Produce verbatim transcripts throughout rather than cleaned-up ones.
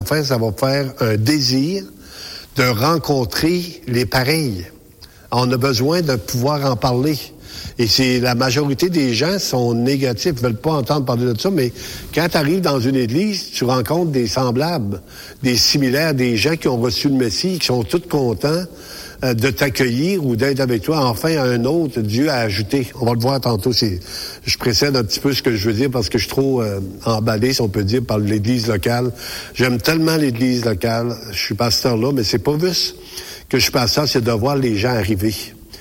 faire, ça va faire un désir de rencontrer les pareils. On a besoin de pouvoir en parler. Et c'est la majorité des gens sont négatifs, ne veulent pas entendre parler de ça, mais quand tu arrives dans une église, tu rencontres des semblables, des similaires, des gens qui ont reçu le Messie, qui sont tous contents euh, de t'accueillir ou d'être avec toi. Enfin, un autre, Dieu a ajouté. On va le voir tantôt. C'est, je précède un petit peu ce que je veux dire parce que je suis trop euh, emballé, si on peut dire, par l'église locale. J'aime tellement l'église locale. Je suis pasteur là, mais c'est pas juste que je suis pasteur, c'est de voir les gens arriver.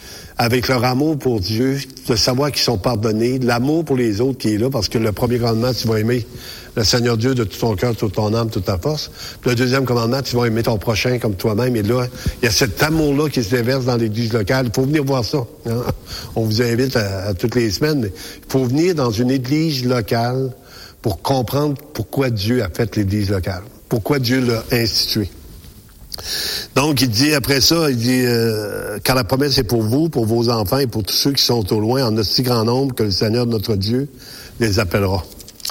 Avec leur amour pour Dieu, de savoir qu'ils sont pardonnés, de l'amour pour les autres qui est là, parce que le premier commandement, tu vas aimer le Seigneur Dieu de tout ton cœur, toute ton âme, toute ta force. Puis le deuxième commandement, tu vas aimer ton prochain comme toi-même. Et là, il y a cet amour-là qui se déverse dans l'église locale. Il faut venir voir ça. Hein? On vous invite à, à toutes les semaines, mais il faut venir dans une église locale pour comprendre pourquoi Dieu a fait l'église locale, pourquoi Dieu l'a instituée. Donc, il dit, après ça, il dit, euh, car la promesse est pour vous, pour vos enfants et pour tous ceux qui sont au loin, en un si grand nombre que le Seigneur, notre Dieu, les appellera.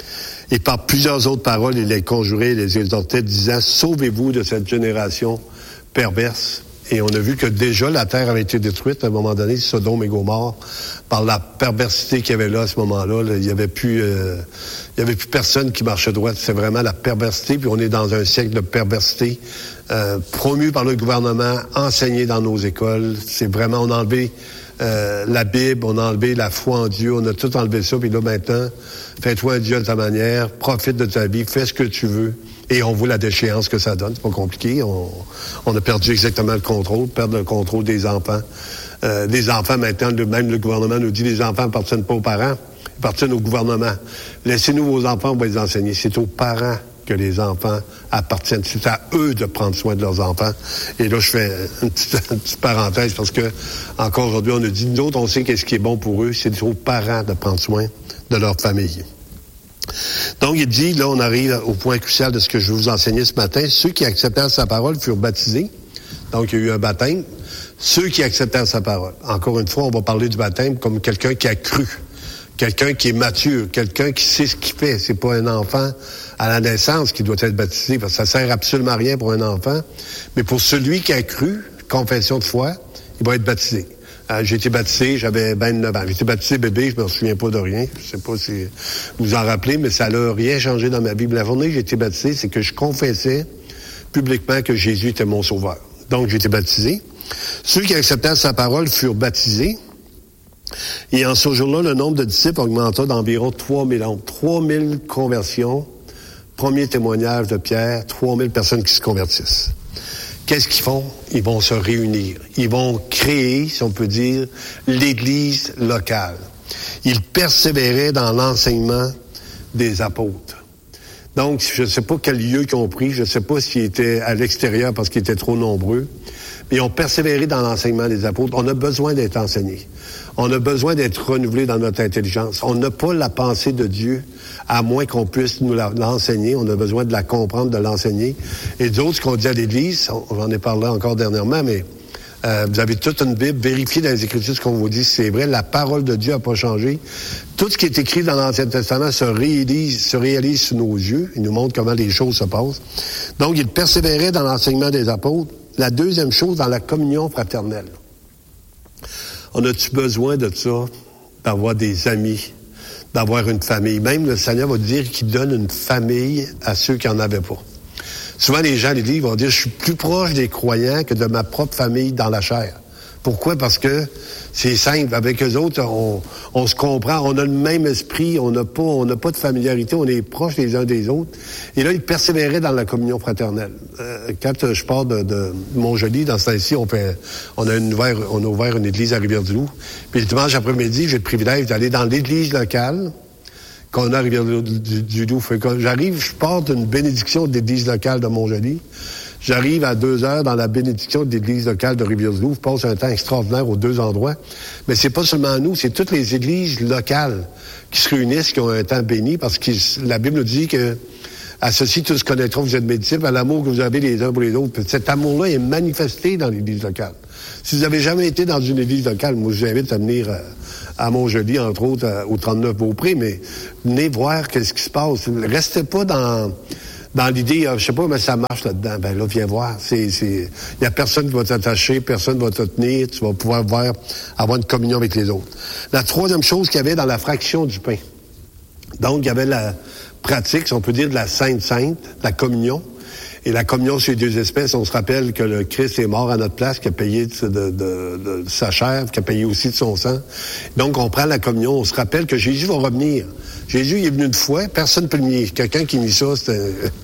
Et par plusieurs autres paroles, il les conjurait, les exhortait, disant, sauvez-vous de cette génération perverse. Et on a vu que déjà la terre avait été détruite à un moment donné, Sodome et Gomorrhe, par la perversité qu'il y avait là à ce moment-là. Là, il y avait plus, euh, il y avait plus personne qui marchait droit. C'est vraiment la perversité. Puis on est dans un siècle de perversité, euh, promu par le gouvernement, enseigné dans nos écoles. C'est vraiment, on a enlevé euh, la Bible, on a enlevé la foi en Dieu, on a tout enlevé ça. Puis là maintenant, fais-toi un Dieu à ta manière, profite de ta vie, fais ce que tu veux. Et on voit la déchéance que ça donne. C'est pas compliqué. On, on a perdu exactement le contrôle, perdre le contrôle des enfants. Euh, les enfants, maintenant, même le gouvernement nous dit les enfants appartiennent pas aux parents, ils appartiennent au gouvernement. Laissez-nous vos enfants, on va les enseigner. C'est aux parents que les enfants appartiennent. C'est à eux de prendre soin de leurs enfants. Et là, je fais une petite, une petite parenthèse parce que, encore aujourd'hui, on a dit, nous autres, on sait qu'est-ce qui est bon pour eux. C'est aux parents de prendre soin de leur famille. Donc, il dit, là, on arrive au point crucial de ce que je vais vous enseigner ce matin. Ceux qui acceptèrent sa parole furent baptisés. Donc, il y a eu un baptême. Ceux qui acceptèrent sa parole. Encore une fois, on va parler du baptême comme quelqu'un qui a cru. Quelqu'un qui est mature. Quelqu'un qui sait ce qu'il fait. C'est pas un enfant à la naissance qui doit être baptisé, parce que ça sert absolument à rien pour un enfant. Mais pour celui qui a cru, confession de foi, il va être baptisé. Euh, j'ai été baptisé, j'avais vingt-neuf ans. J'ai été baptisé bébé, je me souviens pas de rien. Je sais pas si vous vous en rappelez, mais ça n'a rien changé dans ma vie. La journée que j'ai été baptisé, c'est que je confessais publiquement que Jésus était mon sauveur. Donc, j'ai été baptisé. Ceux qui acceptèrent sa parole furent baptisés. Et en ce jour-là, le nombre de disciples augmenta d'environ trois mille hommes. trois mille conversions. Premier témoignage de Pierre, trois mille personnes qui se convertissent. Qu'est-ce qu'ils font? Ils vont se réunir. Ils vont créer, si on peut dire, l'Église locale. Ils persévéraient dans l'enseignement des apôtres. Donc, je ne sais pas quel lieu qu'ils ont pris, je ne sais pas s'ils étaient à l'extérieur parce qu'ils étaient trop nombreux, mais ils ont persévéré dans l'enseignement des apôtres. On a besoin d'être enseignés. On a besoin d'être renouvelés dans notre intelligence. On n'a pas la pensée de Dieu, à moins qu'on puisse nous la, l'enseigner. On a besoin de la comprendre, de l'enseigner. Et d'autres, ce qu'on dit à l'Église, j'en ai parlé encore dernièrement, mais euh, vous avez toute une Bible, vérifiez dans les Écritures ce qu'on vous dit, c'est vrai, la parole de Dieu n'a pas changé. Tout ce qui est écrit dans l'Ancien Testament se réalise, se réalise sous nos yeux. Il nous montre comment les choses se passent. Donc, ils persévéraient dans l'enseignement des apôtres. La deuxième chose, dans la communion fraternelle. On a-tu besoin de ça, d'avoir des amis, d'avoir une famille? Même le Seigneur va dire qu'il donne une famille à ceux qui n'en avaient pas. Souvent, les gens, les livres vont dire, je suis plus proche des croyants que de ma propre famille dans la chair. Pourquoi? Parce que c'est simple. Avec eux autres, on, on se comprend, on a le même esprit, on n'a pas, on n'a pas de familiarité, on est proches les uns des autres. Et là, ils persévéraient dans la communion fraternelle. Euh, quand euh, je pars de, de Montjoly, dans ce temps-ci, on fait, on a une ouvert, on a ouvert une église à Rivière-du-Loup. Puis le dimanche après-midi, j'ai le privilège d'aller dans l'église locale qu'on a à Rivière-du-Loup. J'arrive, je pars d'une bénédiction de l'église locale de Montjoly. J'arrive à deux heures dans la bénédiction de l'église locale de Rivière-du-Loup. Je passe un temps extraordinaire aux deux endroits. Mais c'est pas seulement nous, c'est toutes les églises locales qui se réunissent, qui ont un temps béni, parce que la Bible nous dit que à ceci, tous connaîtront que vous êtes mes disciples, à l'amour que vous avez les uns pour les autres. Cet amour-là est manifesté dans l'église locale. Si vous avez jamais été dans une église locale, moi, je vous invite à venir à Montjoly, entre autres, au trente-neuf Beaupré, mais venez voir qu'est-ce qui se passe. Restez pas dans... dans l'idée, je sais pas comment ça marche là-dedans. Ben là, viens voir. C'est, c'est, il y a personne qui va t'attacher, personne ne va te tenir. Tu vas pouvoir voir, avoir une communion avec les autres. La troisième chose qu'il y avait dans la fraction du pain. Donc, il y avait la pratique, si on peut dire, de la Sainte Sainte, la communion. Et la communion sur les deux espèces, on se rappelle que le Christ est mort à notre place, qui a payé de, de, de, de sa chair, qui a payé aussi de son sang. Donc, on prend la communion, on se rappelle que Jésus va revenir. Jésus il est venu une fois, personne ne peut le nier. Quelqu'un qui nie ça, c'est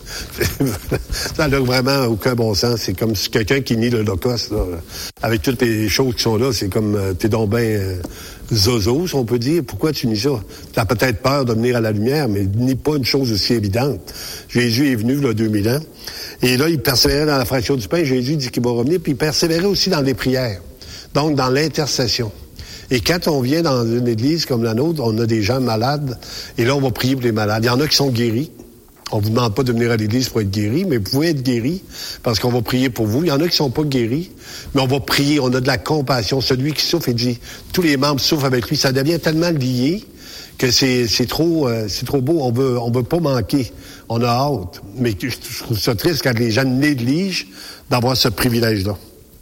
ça n'a vraiment aucun bon sens. C'est comme si quelqu'un qui nie l'Holocauste, là, avec toutes les choses qui sont là, c'est comme, euh, t'es donc ben euh, zozo, si on peut dire. Pourquoi tu nies ça? T'as peut-être peur de venir à la lumière, mais nie pas une chose aussi évidente. Jésus est venu, là, deux mille ans. Et là, il persévérait dans la fraction du pain. Jésus dit qu'il va revenir, puis il persévérait aussi dans les prières. Donc, dans l'intercession. Et quand on vient dans une église comme la nôtre, on a des gens malades, et là, on va prier pour les malades. Il y en a qui sont guéris. On vous demande pas de venir à l'église pour être guéri, mais vous pouvez être guéri, parce qu'on va prier pour vous. Il y en a qui sont pas guéris, mais on va prier, on a de la compassion. Celui qui souffre, il dit, tous les membres souffrent avec lui. Ça devient tellement lié que c'est, c'est trop, euh, c'est trop beau. On veut, on veut pas manquer. On a hâte. Mais je trouve ça triste quand les gens négligent d'avoir ce privilège-là.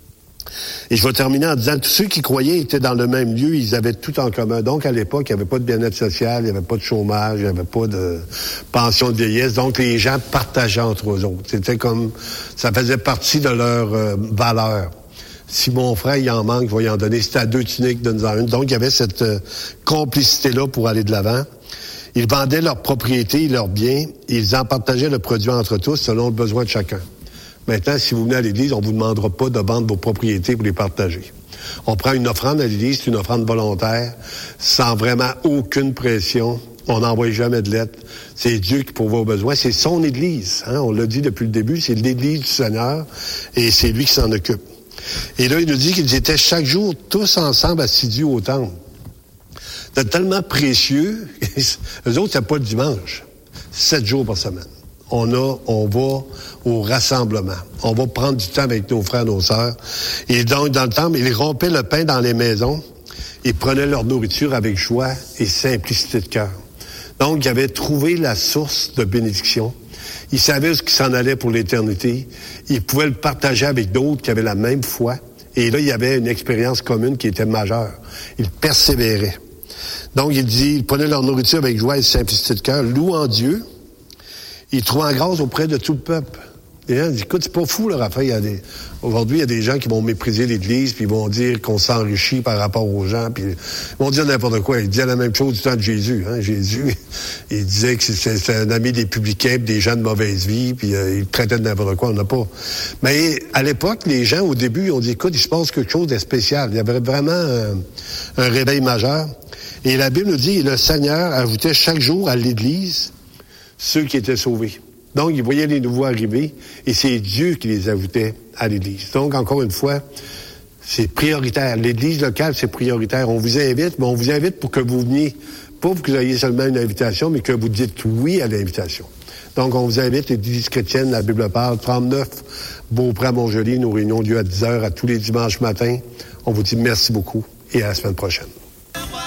Et je vais terminer en disant, tous ceux qui croyaient étaient dans le même lieu, ils avaient tout en commun. Donc, à l'époque, il n'y avait pas de bien-être social, il n'y avait pas de chômage, il n'y avait pas de pension de vieillesse. Donc, les gens partageaient entre eux autres. C'était comme, ça faisait partie de leur euh, valeur. Si mon frère, il en manque, je vais y en donner. C'était à deux tuniques, donne-en une. Donc, il y avait cette euh, complicité-là pour aller de l'avant. Ils vendaient leurs propriétés, leurs biens. Ils en partageaient le produit entre tous selon le besoin de chacun. Maintenant, si vous venez à l'Église, on ne vous demandera pas de vendre vos propriétés pour les partager. On prend une offrande à l'Église, c'est une offrande volontaire, sans vraiment aucune pression. On n'envoie jamais de lettres. C'est Dieu qui pourvoit aux besoins. C'est son Église. Hein? On l'a dit depuis le début, c'est l'Église du Seigneur et c'est lui qui s'en occupe. Et là, il nous dit qu'ils étaient chaque jour tous ensemble assidus au temple. C'est tellement précieux. Eux autres, c'est pas le dimanche. Sept jours par semaine. On a, on va au rassemblement. On va prendre du temps avec nos frères, nos sœurs. Et donc, dans le temple, ils rompaient le pain dans les maisons. Ils prenaient leur nourriture avec joie et simplicité de cœur. Donc, ils avaient trouvé la source de bénédiction. Ils savaient ce qui s'en allait pour l'éternité. Ils pouvaient le partager avec d'autres qui avaient la même foi. Et là, il y avait une expérience commune qui était majeure. Ils persévéraient. Donc, il dit, ils prenaient leur nourriture avec joie et simplicité de cœur, louant Dieu. Ils trouvent en grâce auprès de tout le peuple. Les gens disent, écoute, c'est pas fou, là, Raphaël. Il y a des... Aujourd'hui, il y a des gens qui vont mépriser l'Église, puis ils vont dire qu'on s'enrichit par rapport aux gens, puis ils vont dire n'importe quoi. Ils disaient la même chose du temps de Jésus. Hein? Jésus, il disait que c'était un ami des publicains, des gens de mauvaise vie, puis euh, il traitait de n'importe quoi. On n'a pas... Mais à l'époque, les gens, au début, ils ont dit, écoute, il se passe quelque chose de spécial. Il y avait vraiment un, un réveil majeur. Et la Bible nous dit, le Seigneur ajoutait chaque jour à l'Église ceux qui étaient sauvés. Donc, ils voyaient les nouveaux arriver, et c'est Dieu qui les ajoutait à l'Église. Donc, encore une fois, c'est prioritaire. L'Église locale, c'est prioritaire. On vous invite, mais on vous invite pour que vous veniez, pas pour que vous ayez seulement une invitation, mais que vous dites oui à l'invitation. Donc, on vous invite, l'Église chrétienne, la Bible parle, trente-neuf, Beaupré-Montjoly, nos réunions ont lieu à dix heures à tous les dimanches matins. On vous dit merci beaucoup et à la semaine prochaine.